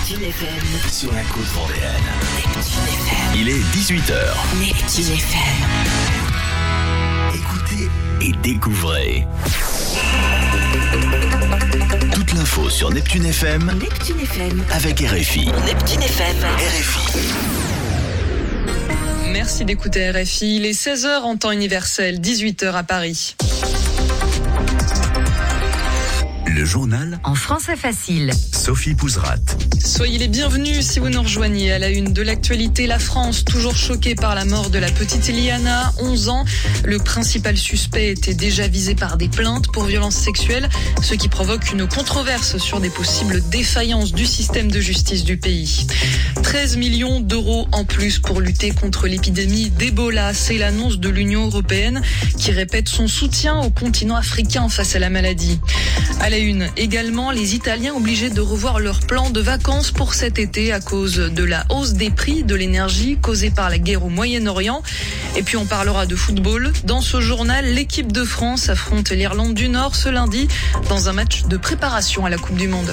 Neptune FM. Sur la côte vendéenne. Neptune FM. Il est 18h. Neptune FM. Écoutez et découvrez. Toute l'info sur Neptune FM. Neptune FM. Avec RFI. Neptune FM. RFI. Merci d'écouter RFI. Il est 16h en temps universel, 18h à Paris. Le journal En français facile. Sophie Pouzrat. Soyez les bienvenus si vous nous rejoignez. À la une de l'actualité, la France, toujours choquée par la mort de la petite Liana, 11 ans. Le principal suspect était déjà visé par des plaintes pour violences sexuelles, ce qui provoque une controverse sur des possibles défaillances du système de justice du pays. 13 millions d'euros en plus pour lutter contre l'épidémie d'Ebola. C'est l'annonce de l'Union européenne qui répète son soutien au continent africain face à la maladie. À la une également, les Italiens obligés de revoir leur plan de vacances pour cet été à cause de la hausse des prix de l'énergie causée par la guerre au Moyen-Orient. Et puis on parlera de football. Dans ce journal, l'équipe de France affronte l'Irlande du Nord ce lundi dans un match de préparation à la Coupe du Monde.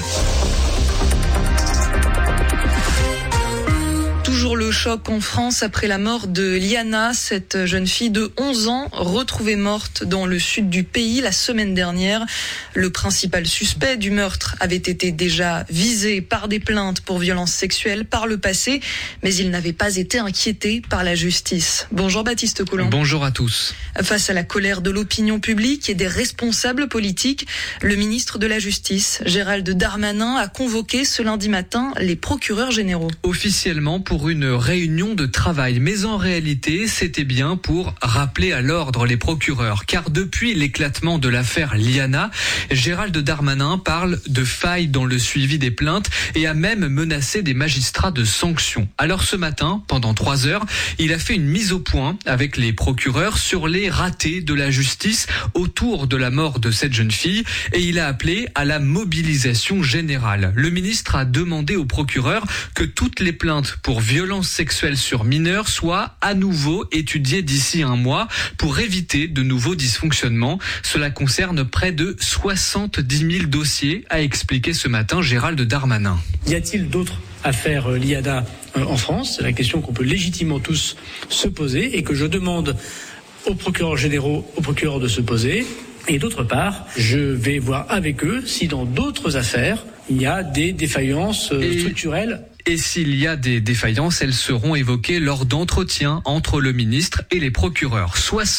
Toujours le choc en France après la mort de Liana, cette jeune fille de 11 ans retrouvée morte dans le sud du pays la semaine dernière. Le principal suspect du meurtre avait été déjà visé par des plaintes pour violences sexuelles par le passé, mais il n'avait pas été inquiété par la justice. Bonjour Baptiste Coulon. Bonjour à tous. Face à la colère de l'opinion publique et des responsables politiques, le ministre de la Justice, Gérald Darmanin, a convoqué ce lundi matin les procureurs généraux. Officiellement pour une réunion de travail, mais en réalité, c'était bien pour rappeler à l'ordre les procureurs. Car depuis l'éclatement de l'affaire Liana, Gérald Darmanin parle de failles dans le suivi des plaintes et a même menacé des magistrats de sanctions. Alors ce matin, pendant 3 heures, il a fait une mise au point avec les procureurs sur les ratés de la justice autour de la mort de cette jeune fille et il a appelé à la mobilisation générale. Le ministre a demandé aux procureurs que toutes les plaintes pour violences sexuelles sur mineurs soient à nouveau étudiées d'ici 1 mois pour éviter de nouveaux dysfonctionnements. Cela concerne près de 70 000 dossiers, a expliqué ce matin Gérald Darmanin. Y a-t-il d'autres affaires Liana en France ? C'est la question qu'on peut légitimement tous se poser et que je demande aux procureurs généraux, aux procureurs de se poser. Et d'autre part, je vais voir avec eux si dans d'autres affaires, il y a des défaillances structurelles. Et s'il y a des défaillances, elles seront évoquées lors d'entretiens entre le ministre et les procureurs.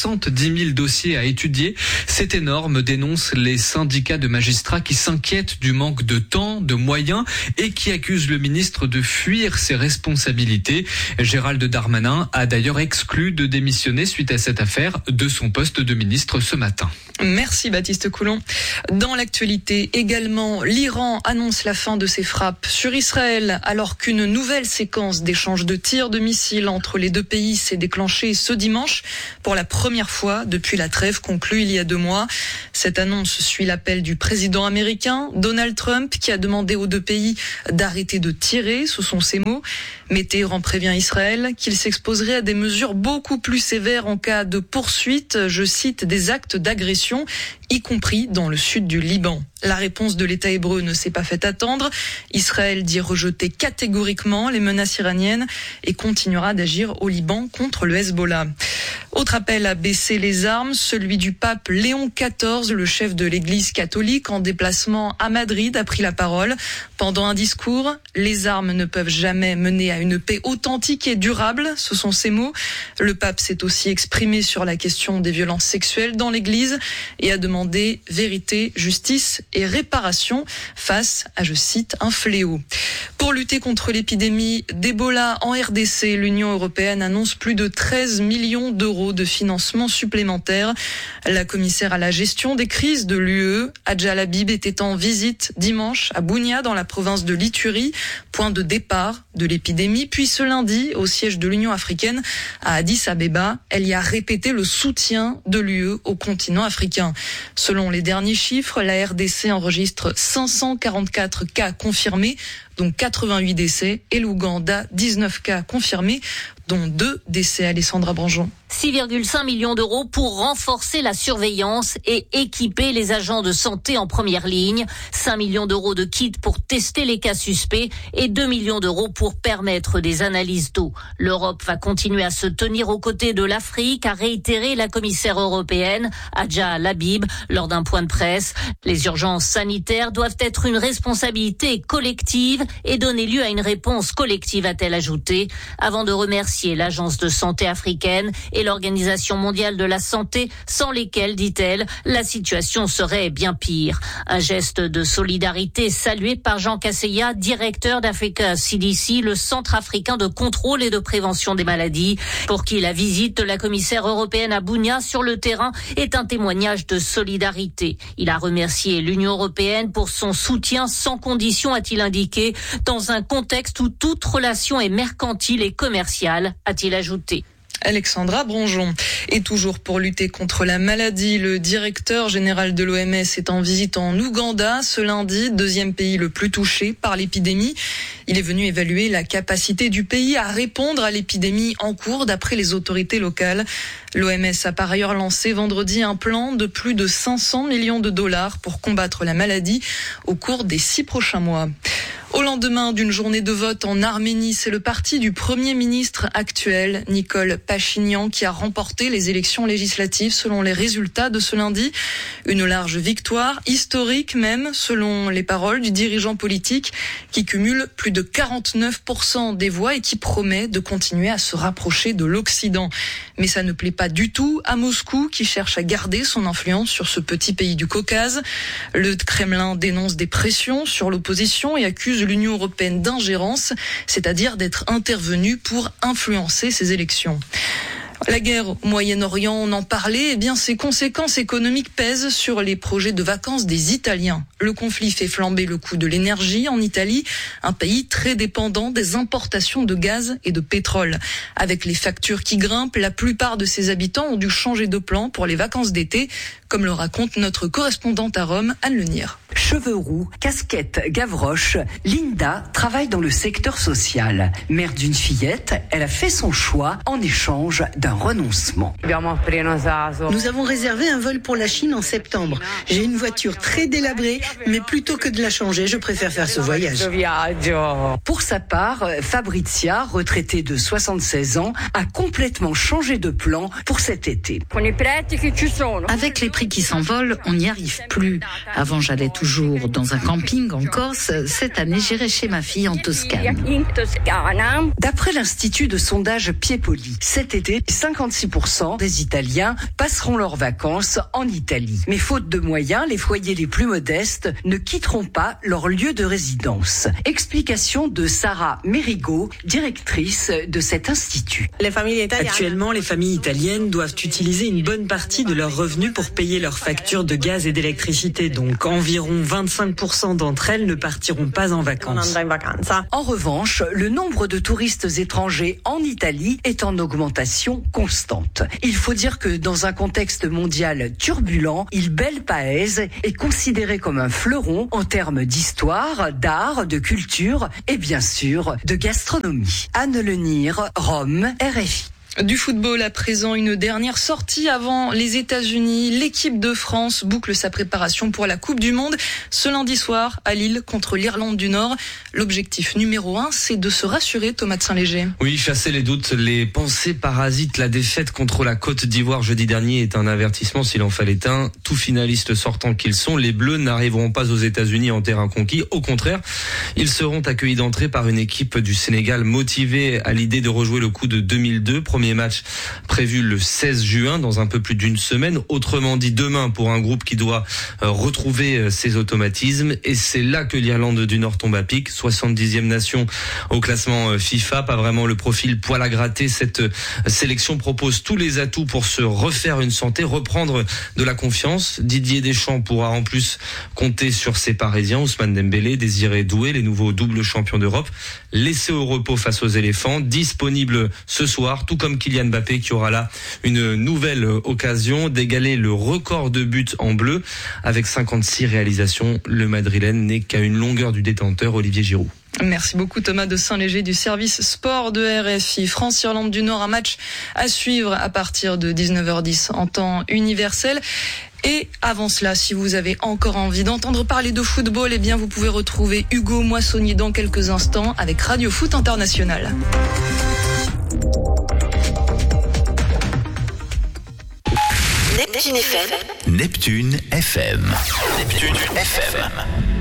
70 000 dossiers à étudier, c'est énorme, dénoncent les syndicats de magistrats qui s'inquiètent du manque de temps, de moyens et qui accusent le ministre de fuir ses responsabilités. Gérald Darmanin a d'ailleurs exclu de démissionner suite à cette affaire de son poste de ministre ce matin. Merci Baptiste Coulon. Dans l'actualité également, l'Iran annonce la fin de ses frappes sur Israël alors qu'une nouvelle séquence d'échanges de tirs de missiles entre les deux pays s'est déclenchée ce dimanche pour la première fois depuis la trêve conclue il y a 2 mois. Cette annonce suit l'appel du président américain Donald Trump qui a demandé aux deux pays d'arrêter de tirer, ce sont ses mots. Mais Téhéran prévient Israël qu'il s'exposerait à des mesures beaucoup plus sévères en cas de poursuite, je cite, des actes d'agression, y compris dans le sud du Liban. La réponse de l'État hébreu ne s'est pas fait attendre. Israël dit rejeter catégoriquement les menaces iraniennes et continuera d'agir au Liban contre le Hezbollah. Autre appel à baisser les armes, celui du pape Léon XIV, le chef de l'Église catholique en déplacement à Madrid, a pris la parole. Pendant un discours, les armes ne peuvent jamais mener à une paix authentique et durable, ce sont ses mots. Le pape s'est aussi exprimé sur la question des violences sexuelles dans l'Église et a demandé vérité, justice et réparation face à, je cite, un fléau. Pour lutter contre l'épidémie d'Ebola en RDC, l'Union européenne annonce plus de 13 millions d'euros de financement supplémentaire. La commissaire à la gestion des crises de l'UE, Adja Labib, était en visite dimanche à Bunia dans la province de l'Ituri, point de départ de l'épidémie. Puis ce lundi, au siège de l'Union africaine à Addis Abeba, elle y a répété le soutien de l'UE au continent africain. Selon les derniers chiffres, la RDC enregistre 544 cas confirmés, dont 88 décès, et l'Ouganda, 19 cas confirmés, dont 2 décès. Alessandra Branjon. 6,5 millions d'euros pour renforcer la surveillance et équiper les agents de santé en première ligne. 5 millions d'euros de kits pour tester les cas suspects et 2 millions d'euros pour permettre des analyses d'eau. L'Europe va continuer à se tenir aux côtés de l'Afrique, a réitéré la commissaire européenne Adja Labib lors d'un point de presse. Les urgences sanitaires doivent être une responsabilité collective et donner lieu à une réponse collective, a-t-elle ajouté, avant de remercier l'Agence de santé africaine et l'Organisation mondiale de la santé, sans lesquelles, dit-elle, la situation serait bien pire. Un geste de solidarité salué par Jean Casseya, directeur d'Africa CDC, le Centre africain de contrôle et de prévention des maladies, pour qui la visite de la commissaire européenne à Bunia sur le terrain est un témoignage de solidarité. Il a remercié l'Union européenne pour son soutien sans condition, a-t-il indiqué, dans un contexte où toute relation est mercantile et commerciale, a-t-il ajouté. Alexandra Branjon. Et toujours pour lutter contre la maladie, le directeur général de l'OMS est en visite en Ouganda ce lundi, 2e pays le plus touché par l'épidémie. Il est venu évaluer la capacité du pays à répondre à l'épidémie en cours d'après les autorités locales. L'OMS a par ailleurs lancé vendredi un plan de plus de 500 millions de dollars pour combattre la maladie au cours des 6 prochains mois. Au lendemain d'une journée de vote en Arménie, c'est le parti du Premier ministre actuel, Nikol Pachinian, qui a remporté les élections législatives selon les résultats de ce lundi. Une large victoire, historique même, selon les paroles du dirigeant politique, qui cumule plus de 49% des voix et qui promet de continuer à se rapprocher de l'Occident. Mais ça ne plaît pas du tout à Moscou, qui cherche à garder son influence sur ce petit pays du Caucase. Le Kremlin dénonce des pressions sur l'opposition et accuse l'Union européenne d'ingérence, c'est-à-dire d'être intervenue pour influencer ces élections. La guerre au Moyen-Orient, on en parlait, eh bien ses conséquences économiques pèsent sur les projets de vacances des Italiens. Le conflit fait flamber le coût de l'énergie en Italie, un pays très dépendant des importations de gaz et de pétrole. Avec les factures qui grimpent, la plupart de ses habitants ont dû changer de plan pour les vacances d'été, comme le raconte notre correspondante à Rome, Anne Lenire. Cheveux roux, casquette, gavroche, Linda travaille dans le secteur social. Mère d'une fillette, elle a fait son choix en échange d'un renoncement. Nous avons réservé un vol pour la Chine en septembre. J'ai une voiture très délabrée, mais plutôt que de la changer, je préfère faire ce voyage. Pour sa part, Fabrizia, retraitée de 76 ans, a complètement changé de plan pour cet été. Avec les prix qui s'envolent, on n'y arrive plus. Avant, j'allais toujours dans un camping en Corse. Cette année, j'irai chez ma fille en Toscane. D'après l'Institut de sondage Piepoli, cet été, 56% des Italiens passeront leurs vacances en Italie. Mais faute de moyens, les foyers les plus modestes ne quitteront pas leur lieu de résidence. Explication de Sarah Merigo, directrice de cet institut. Actuellement, les familles italiennes doivent utiliser une bonne partie de leurs revenus pour payer leurs factures de gaz et d'électricité. Donc environ 25% d'entre elles ne partiront pas en vacances. En revanche, le nombre de touristes étrangers en Italie est en augmentation constante. Il faut dire que dans un contexte mondial turbulent, Il Bel Paese est considéré comme un fleuron en termes d'histoire, d'art, de culture et bien sûr de gastronomie. Anne Lenire, Rome, RFI. Du football à présent, une dernière sortie avant les États-Unis. L'équipe de France boucle sa préparation pour la Coupe du Monde ce lundi soir à Lille contre l'Irlande du Nord. L'objectif numéro 1, c'est de se rassurer, Thomas de Saint-Léger. Oui, chasser les doutes, les pensées parasites. La défaite contre la Côte d'Ivoire jeudi dernier est un avertissement s'il en fallait un. Tout finaliste sortant qu'ils sont, les Bleus n'arriveront pas aux États-Unis en terrain conquis. Au contraire, ils seront accueillis d'entrée par une équipe du Sénégal motivée à l'idée de rejouer le coup de 2002. Premier match prévu le 16 juin, dans un peu plus d'une semaine. Autrement dit, demain pour un groupe qui doit retrouver ses automatismes. Et c'est là que l'Irlande du Nord tombe à pic. 70e nation au classement FIFA. Pas vraiment le profil poil à gratter. Cette sélection propose tous les atouts pour se refaire une santé, reprendre de la confiance. Didier Deschamps pourra en plus compter sur ses Parisiens, Ousmane Dembélé, Désiré Doué, les nouveaux doubles champions d'Europe. Laissés au repos face aux éléphants, disponibles ce soir, tout comme comme Kylian Mbappé qui aura là une nouvelle occasion d'égaler le record de buts en bleu avec 56 réalisations. Le Madrilène n'est qu'à une longueur du détenteur Olivier Giroud. Merci beaucoup Thomas de Saint-Léger du service sport de RFI. France-Irlande du Nord, un match à suivre à partir de 19h10 en temps universel. Et avant cela, si vous avez encore envie d'entendre parler de football, eh bien vous pouvez retrouver Hugo Moissonnier dans quelques instants avec Radio Foot International. Neptune FM. Neptune FM.